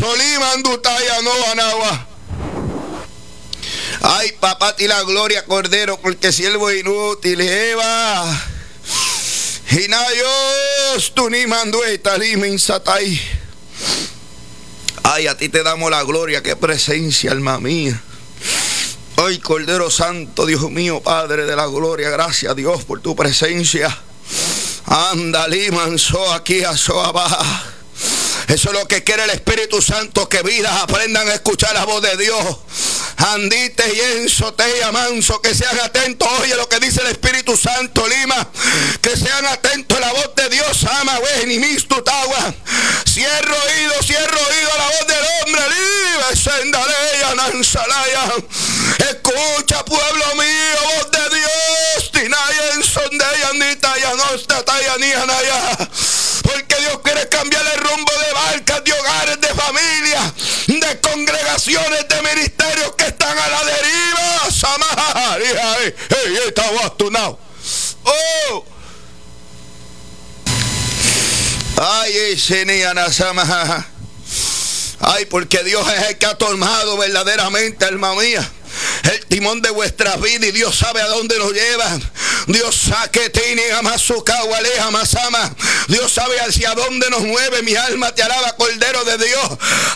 Soliman Dutaya no Anagua. Ay, papá, ti la gloria, Cordero, porque siervo inútil, Eva. Hinayos, tu ni mandueta, limin satay. Ay, a ti te damos la gloria, qué presencia, alma mía. Ay, Cordero Santo, Dios mío, Padre de la gloria, gracias a Dios por tu presencia. Anda, liman, so aquí, a so abajo. Eso es lo que quiere el Espíritu Santo, que vidas aprendan a escuchar la voz de Dios. Andite y ensote y amanso, que sean atentos. Oye lo que dice el Espíritu Santo, Lima. Que sean atentos a la voz de Dios. Ama, ve, ni misto, tagua. Cierro oído a la voz del hombre. Libre, sendaleya, nansalaya. Escucha, pueblo mío, voz de Dios. Tinaya, ensondeya, andita, ya no está, taya, ni anaya. Porque Dios quiere cambiar el rumbo de barcas, de hogares, de familias, de congregaciones, de ministerios que están a la deriva. Samaria, está bastunado. Oh. Ay, ese niana samaja. Ay, porque Dios es el que ha tomado verdaderamente, alma mía, el timón de vuestras vidas, y Dios sabe a dónde nos lleva. Dios saque tini amasukawa aleja masama. Dios sabe hacia dónde nos mueve. Mi alma te alaba, Cordero de Dios.